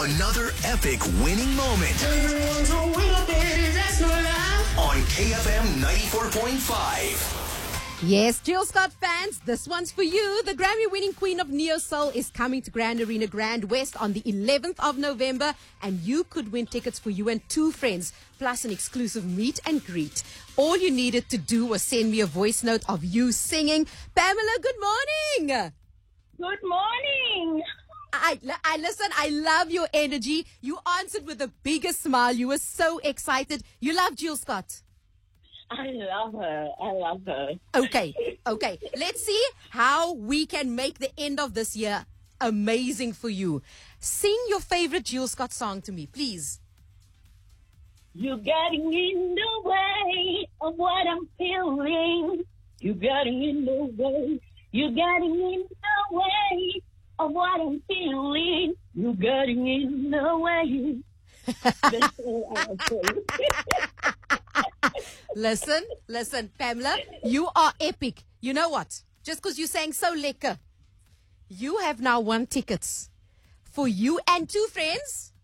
Another epic winning moment on KFM 94.5. Yes, Jill Scott fans, this one's for you. The Grammy-winning queen of Neo Soul is coming to Grand Arena Grand West on the 11th of November, and you could win tickets for you and two friends, plus an exclusive meet and greet. All you needed to do was send me a voice note of you singing. Pamela, good morning. Good morning. I listen, I love your energy. You answered with the biggest smile. You were so excited. You love Jill Scott. I love her. Okay. Let's see how we can make the end of this year amazing for you. Sing your favorite Jill Scott song to me, please. You're getting in the way of what I'm feeling. You're getting in the way. You're getting in the way of what I'm feeling. You're getting in the way. That's all I'll say. Listen, Pamela, you are epic. You know what? Just because you sang so lekker, you have now won tickets for you and two friends